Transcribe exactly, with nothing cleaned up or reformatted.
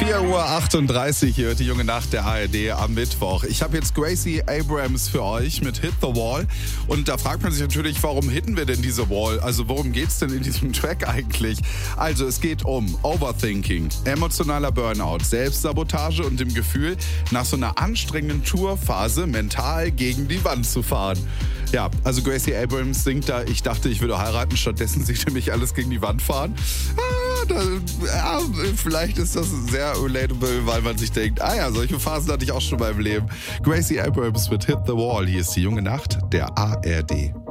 vier Uhr achtunddreißig, hier wird die junge Nacht der A R D am Mittwoch. Ich habe jetzt Gracie Abrams für euch mit Hit the Wall. Und da fragt man sich natürlich, warum hitten wir denn diese Wall? Also worum geht's denn in diesem Track eigentlich? Also es geht um Overthinking, emotionaler Burnout, Selbstsabotage und dem Gefühl, nach so einer anstrengenden Tourphase mental gegen die Wand zu fahren. Ja, also Gracie Abrams singt da, ich dachte, ich würde heiraten, stattdessen sieht nämlich alles gegen die Wand fahren. Ah, da, ja, vielleicht ist das sehr relatable, weil man sich denkt, ah ja, solche Phasen hatte ich auch schon in meinem Leben. Gracie Abrams mit Hit the Wall. Hier ist die junge Nacht der A R D.